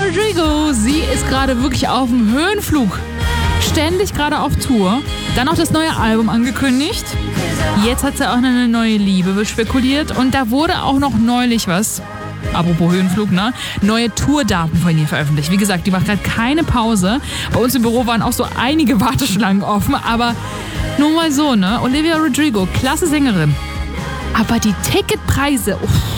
Rodrigo, sie ist gerade wirklich auf dem Höhenflug. Ständig gerade auf Tour. Dann auch das neue Album angekündigt. Jetzt hat sie auch eine neue Liebe spekuliert. Und da wurde auch noch neulich was, apropos Höhenflug, ne? Neue Tourdaten von ihr veröffentlicht. Wie gesagt, die macht gerade keine Pause. Bei uns im Büro waren auch so einige Warteschlangen offen. Aber nur mal so, ne? Olivia Rodrigo, klasse Sängerin. Aber die Ticketpreise, uff.